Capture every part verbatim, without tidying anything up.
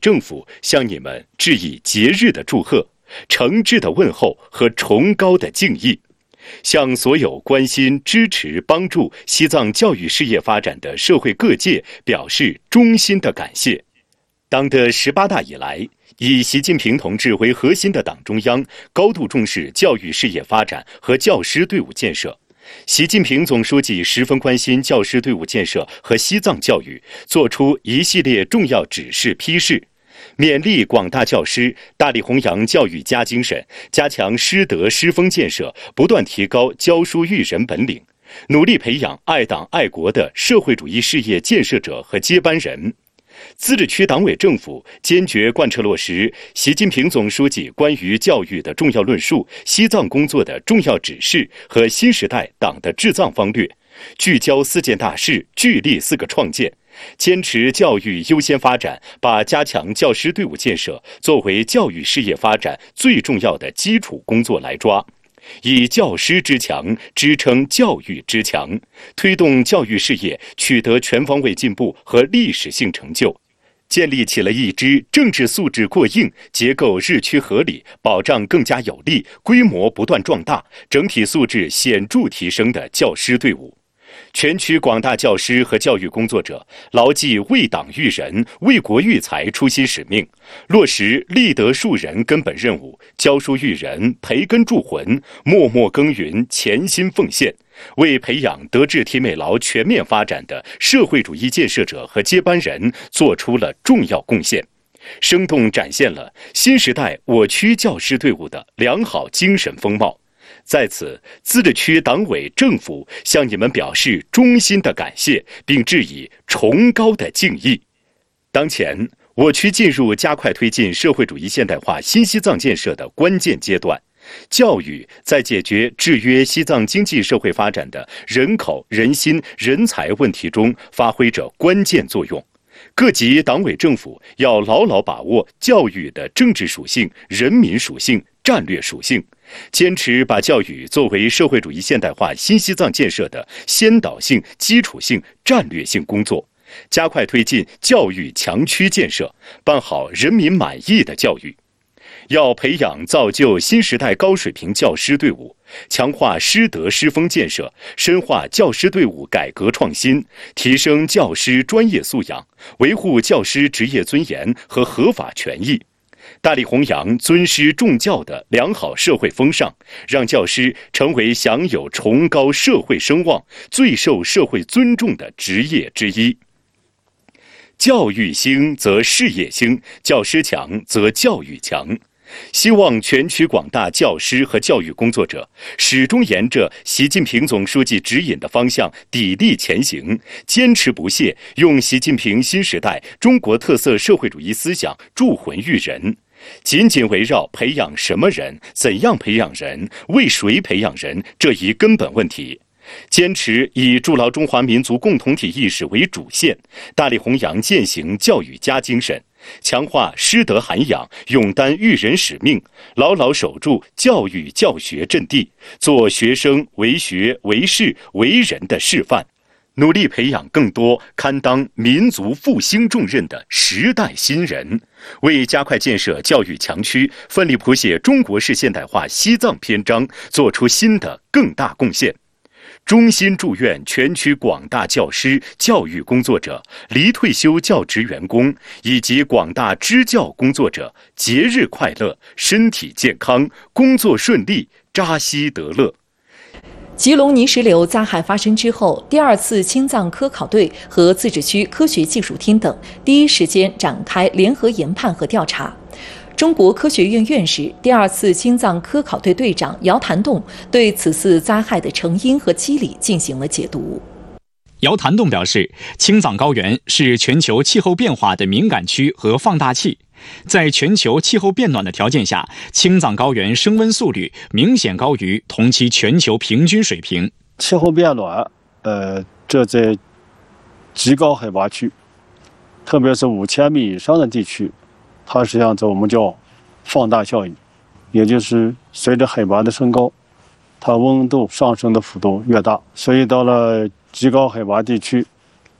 政府向你们致以节日的祝贺、诚挚的问候和崇高的敬意，向所有关心、支持、帮助西藏教育事业发展的社会各界表示衷心的感谢。党的十八大以来，以习近平同志为核心的党中央高度重视教育事业发展和教师队伍建设。习近平总书记十分关心教师队伍建设和西藏教育，作出一系列重要指示批示，勉励广大教师大力弘扬教育家精神，加强师德师风建设，不断提高教书育人本领，努力培养爱党爱国的社会主义事业建设者和接班人。自治区党委政府坚决贯彻落实习近平总书记关于教育的重要论述、西藏工作的重要指示和新时代党的治藏方略，聚焦四件大事，聚力四个创建，坚持教育优先发展，把加强教师队伍建设作为教育事业发展最重要的基础工作来抓，以教师之强支撑教育之强，推动教育事业取得全方位进步和历史性成就，建立起了一支政治素质过硬、结构日趋合理、保障更加有力、规模不断壮大、整体素质显著提升的教师队伍。全区广大教师和教育工作者牢记为党育人、为国育才初心使命，落实立德树人根本任务，教书育人、培根铸魂，默默耕耘、潜心奉献，为培养德智体美劳全面发展的社会主义建设者和接班人做出了重要贡献，生动展现了新时代我区教师队伍的良好精神风貌。在此，自治区党委政府向你们表示衷心的感谢，并致以崇高的敬意。当前，我区进入加快推进社会主义现代化新西藏建设的关键阶段，教育在解决制约西藏经济社会发展的人口、人心、人才问题中发挥着关键作用。各级党委政府要牢牢把握教育的政治属性、人民属性、战略属性，坚持把教育作为社会主义现代化新西藏建设的先导性、基础性、战略性工作，加快推进教育强区建设，办好人民满意的教育。要培养造就新时代高水平教师队伍，强化师德师风建设，深化教师队伍改革创新，提升教师专业素养，维护教师职业尊严和合法权益，大力弘扬尊师重教的良好社会风尚，让教师成为享有崇高社会声望、最受社会尊重的职业之一。教育兴则事业兴，教师强则教育强。希望全区广大教师和教育工作者始终沿着习近平总书记指引的方向砥砺前行，坚持不懈，用习近平新时代中国特色社会主义思想铸魂育人，紧紧围绕培养什么人、怎样培养人、为谁培养人这一根本问题，坚持以筑牢中华民族共同体意识为主线，大力弘扬践行教育家精神，强化师德涵养，勇担育人使命，牢牢守住教育教学阵地，做学生为学为事为人的示范，努力培养更多堪当民族复兴重任的时代新人，为加快建设教育强区，奋力谱写中国式现代化西藏篇章做出新的更大贡献。衷心祝愿全区广大教师、教育工作者、离退休教职员工以及广大支教工作者节日快乐、身体健康、工作顺利、扎西得乐。 吉隆泥石流灾害发生之后，第二次青藏科考队和自治区科学技术厅等第一时间展开联合研判和调查。中国科学院院士、第二次青藏科考队队长姚谭栋对此次灾害的成因和机理进行了解读。 姚谭栋表示，青藏高原是全球气候变化的敏感区和放大器，在全球气候变暖的条件下，青藏高原升温速率明显高于同期全球平均水平。 气候变暖，呃，这在极高海拔区，特别是五千米以上的地区，它实际上这我们叫放大效应，也就是随着海拔的升高，它温度上升的幅度越大，所以到了极高海拔地区，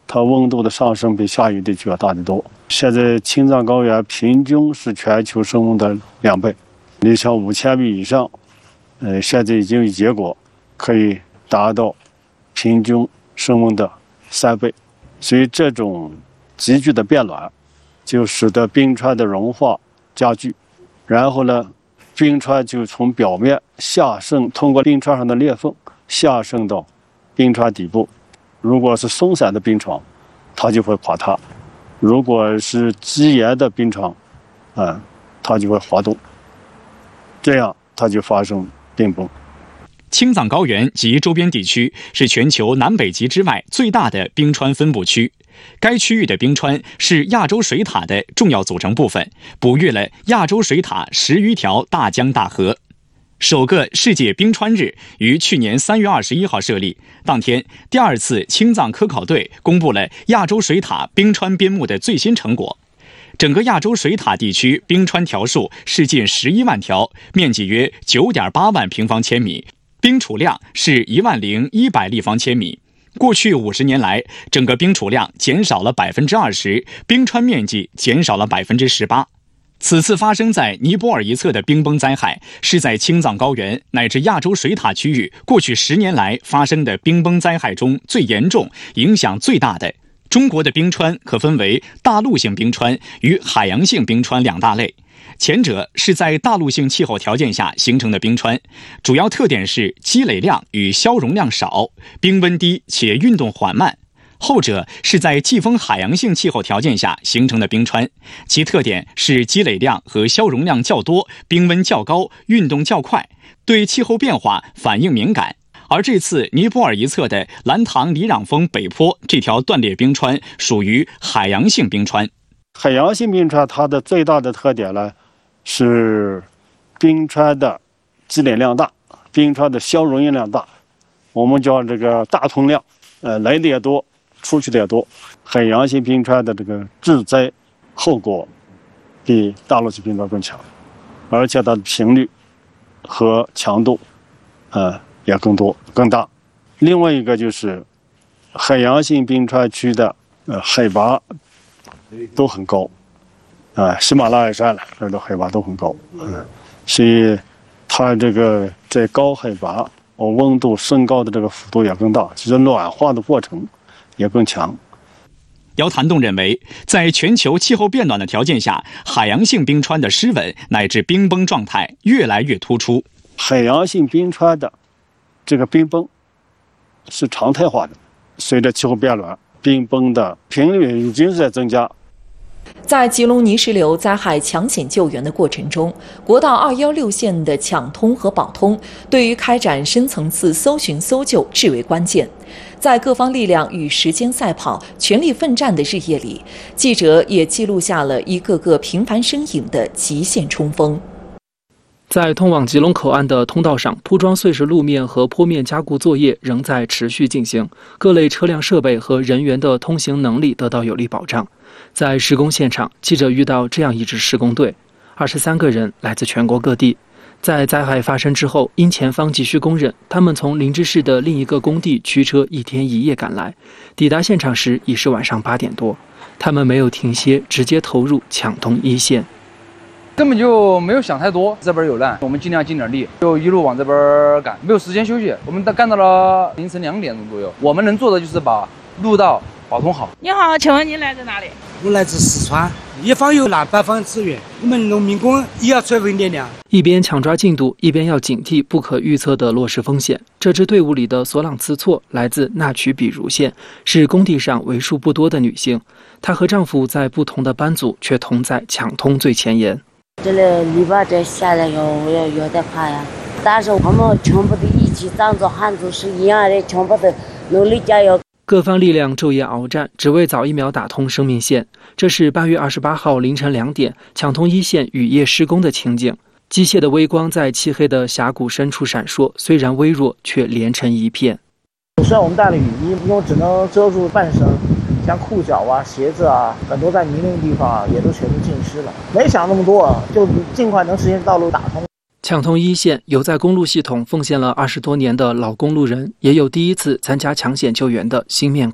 它温度的上升比下游地区要大得多。现在青藏高原平均是全球升温的两倍，你像五千米以上，呃，现在已经有结果可以达到平均升温的三倍，所以这种急剧的变暖，就使得冰川的融化加剧，然后呢，冰川就从表面下渗，通过冰川上的裂缝下渗到冰川底部。如果是松散的冰床，它就会垮塌；如果是积岩的冰床，啊、嗯，它就会滑动，这样它就发生冰崩。 青藏高原及周边地区是全球南北极之外最大的冰川分布区，该区域的冰川是亚洲水塔的重要组成部分，哺育了亚洲水塔十余条大江大河。首个世界冰川日于去年三月二十一号设立，当天，第二次青藏科考队公布了亚洲水塔冰川编目的最新成果。整个亚洲水塔地区冰川条数是近十一万条，面积约九点八万平方千米，冰储量是一万零一百立方千米。过去五十年来，整个冰储量减少了百分之二十，冰川面积减少了百分之十八。此次发生在尼泊尔一侧的冰崩灾害，是在青藏高原乃至亚洲水塔区域过去十年来发生的冰崩灾害中最严重、影响最大的。中国的冰川可分为大陆性冰川与海洋性冰川两大类。前者是在大陆性气候条件下形成的冰川，主要特点是积累量与消融量少，冰温低且运动缓慢。后者是在季风海洋性气候条件下形成的冰川，其特点是积累量和消融量较多，冰温较高，运动较快，对气候变化反应敏感。而这次尼泊尔一侧的兰唐里壤峰北坡这条断裂冰川属于海洋性冰川。 海洋性冰川它的最大的特点呢，是冰川的积累量大，冰川的消融量大，我们叫这个大通量，呃，来的也多，出去的也多。海洋性冰川的这个致灾后果比大陆性冰川更强，而且它的频率和强度，呃，也更多更大。另外一个就是海洋性冰川区的呃海拔都很高，啊、呃，喜马拉雅山了，这的海拔都很高，嗯，所以它这个在高海拔，哦，温度升高的这个幅度也更大，其实暖化的过程也更强。 姚谭栋认为，在全球气候变暖的条件下，海洋性冰川的失稳乃至冰崩状态越来越突出。 海洋性冰川的这个冰崩是常态化的，随着气候变暖，冰崩的频率已经是在增加。 在吉隆泥石流灾害抢险救援的过程中，国道二一六线的抢通和保通对于开展深层次搜寻搜救至为关键。在各方力量与时间赛跑、全力奋战的日夜里，记者也记录下了一个个平凡身影的极限冲锋。 在通往吉隆口岸的通道上，铺装碎石路面和坡面加固作业仍在持续进行，各类车辆设备和人员的通行能力得到有力保障。在施工现场，记者遇到这样一支施工队，二十三个人来自全国各地。在灾害发生之后，因前方急需工人，他们从林芝市的另一个工地驱车一天一夜赶来，抵达现场时已是晚上八点多。他们没有停歇，直接投入抢通一线。 根本就没有想太多，这边有难，我们尽量尽点力，就一路往这边赶，没有时间休息。我们干到了凌晨两点钟左右，我们能做的就是把路道保通好。 你好，请问您来自哪里？ 我来自四川，一方有难，百方支援。我们农民工也要充分力量。 一边抢抓进度，一边要警惕不可预测的落实风险。这支队伍里的索朗茨措来自纳曲比如县，是工地上为数不多的女性。她和丈夫在不同的班组，却同在抢通最前沿。 这里篱笆这下来要要有点怕呀，但是我们全部的一起当做汉族是一样的，全部的努力加油。 各方力量昼夜鏖战，只为早一秒打通生命线。这是八月二十八号凌晨两点，抢通一线雨夜施工的情景。机械的微光在漆黑的峡谷深处闪烁，虽然微弱，却连成一片。 虽然我们带了雨衣，因为只能遮住半身，像裤脚啊、鞋子啊，很多在泥泞的地方啊，也都全部浸湿了。没想那么多，就尽快能实现道路打通。 抢通一线，有在公路系统奉献了二十多年的老公路人，也有第一次参加抢险救援的新面孔。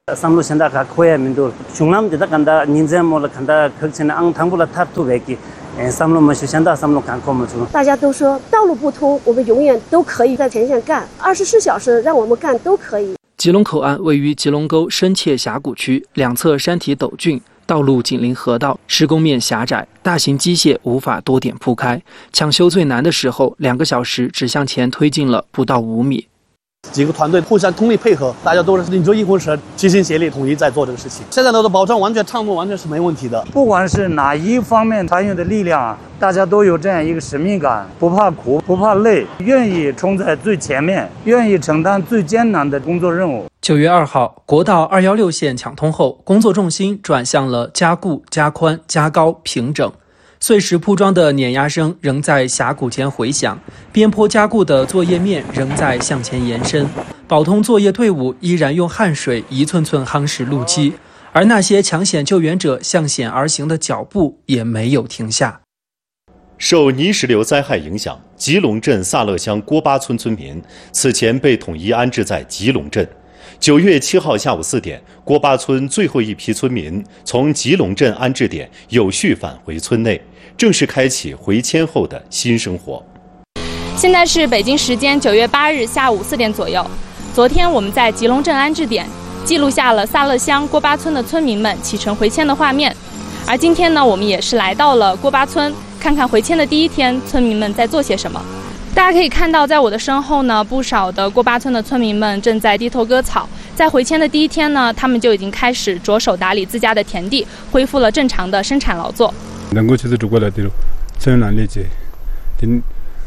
삼로 생각하 코야민도 중남지다 간다 닌제몰 간다 극진의 앙탕불라 타투베기 삼로么现在三路赶过么出。 大家都说道路不通，我们永远都可以在前线干，二十四小时让我们干都可以。 吉隆口岸位于吉隆沟深切峡谷区，两侧山体陡峻，道路紧邻河道，施工面狭窄，大型机械无法多点铺开。抢修最难的时候，两个小时只向前推进了不到五米。 几个团队互相通力配合，大家都是拧着一根绳，齐心协力，统一在做这个事情。现在的保障完全畅通，完全是没问题的。 不管是哪一方面参与的力量，大家都有这样一个使命感，不怕苦，不怕累，愿意冲在最前面，愿意承担最艰难的工作任务。 九月二号，国道二一六线抢通后，工作重心转向了加固、加宽、加高、平整。碎石铺装的碾压声仍在峡谷前回响，边坡加固的作业面仍在向前延伸，保通作业队伍依然用汗水一寸寸夯实路基，而那些抢险救援者向险而行的脚步也没有停下。 受泥石流灾害影响，吉隆镇萨勒乡郭巴村村民此前被统一安置在吉隆镇。九月七号下午四点，郭巴村最后一批村民从吉隆镇安置点有序返回村内，正式开启回迁后的新生活。 现在是北京时间九月八日下午四点左右。昨天我们在吉隆镇安置点记录下了萨勒乡郭巴村的村民们启程回迁的画面，而今天呢，我们也是来到了郭巴村，看看回迁的第一天村民们在做些什么。大家可以看到，在我的身后呢，不少的郭巴村的村民们正在低头割草。在回迁的第一天呢，他们就已经开始着手打理自家的田地，恢复了正常的生产劳作。 能够就是如果来的了，这样难理解，因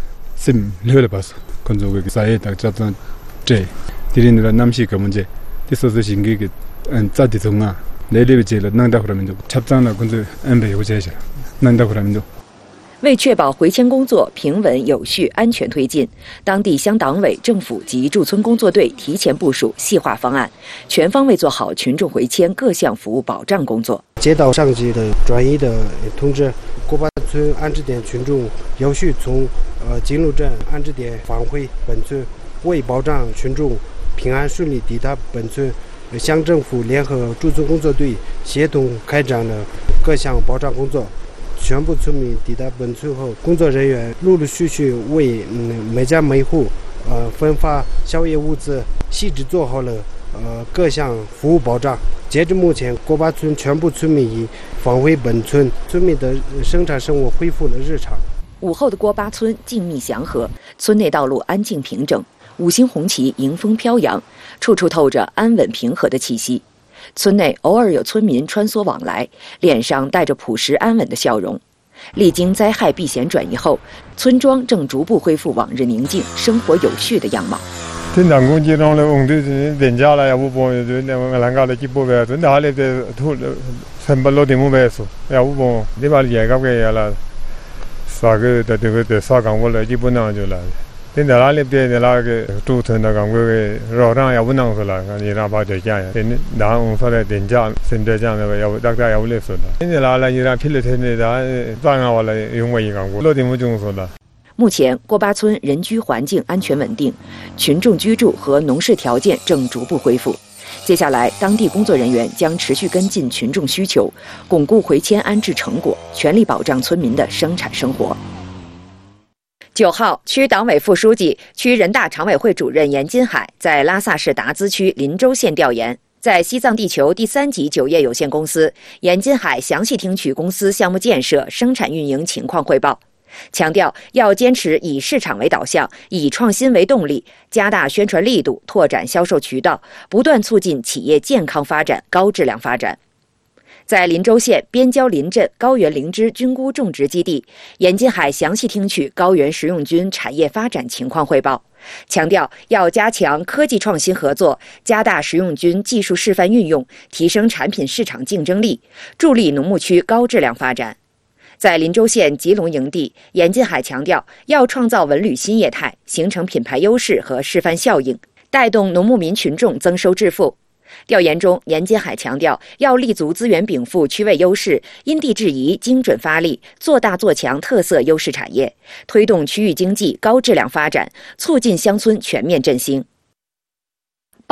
sim溜了吧是，跟着个啥也大家都这，第二呢，南西个문제，第三是新个嗯咋的中啊，내일제일난다그러면도찹장나근데안배우제잖아난다그러면도。 为确保回迁工作平稳有序、安全推进，当地乡党委、政府及驻村工作队提前部署细化方案，全方位做好群众回迁各项服务保障工作。 接到上级的专业的通知，郭巴村安置点群众有序从呃吉隆镇安置点返回本村，为保障群众平安顺利抵达本村，乡政府联合驻村工作队协同开展了各项保障工作。全部村民抵达本村后，工作人员陆陆续续为嗯每家每户呃分发宵夜物资，细致做好了呃各项服务保障。截至目前，郭巴村全部村民已返回本村，村民的生产生活恢复了日常。 午后的郭巴村静谧祥和，村内道路安静平整，五星红旗迎风飘扬，处处透着安稳平和的气息。村内偶尔有村民穿梭往来，脸上带着朴实安稳的笑容。历经灾害避险转移后，村庄正逐步恢复往日宁静、生活有序的样貌。 天南公鸡中的红队人家了，要不帮就那个啷个的几波呗，真的还得的土全部落地木呗说，要不帮你把野个给呀了，啥个的这个的啥岗过来基本上就来。现在哪里边的那个驻村的岗位绕上也不能说了，你让把这家呀，然后说的人家现在这样的要大家要来说的。现在哪来你让批了天的，咱当然我来用我一岗过，落地木就说了。 目前，郭巴村人居环境安全稳定，群众居住和农事条件正逐步恢复。接下来，当地工作人员将持续跟进群众需求，巩固回迁安置成果，全力保障村民的生产生活。九号，区党委副书记、区人大常委会主任严金海在拉萨市达孜区林州县调研。在西藏地球第三级酒业有限公司，严金海详细听取公司项目建设、生产运营情况汇报，强调要坚持以市场为导向，以创新为动力，加大宣传力度，拓展销售渠道，不断促进企业健康发展、高质量发展。在林州县边郊林镇高原灵芝菌菇种植基地，严金海详细听取高原食用菌产业发展情况汇报，强调要加强科技创新合作，加大食用菌技术示范运用，提升产品市场竞争力，助力农牧区高质量发展。在林州县吉隆营地，严金海强调要创造文旅新业态，形成品牌优势和示范效应，带动农牧民群众增收致富。调研中，严金海强调要立足资源禀赋区位优势，因地制宜，精准发力，做大做强特色优势产业，推动区域经济高质量发展，促进乡村全面振兴。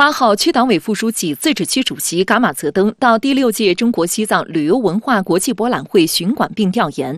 八号，区党委副书记、自治区主席噶玛泽登到第六届中国西藏旅游文化国际博览会巡馆并调研。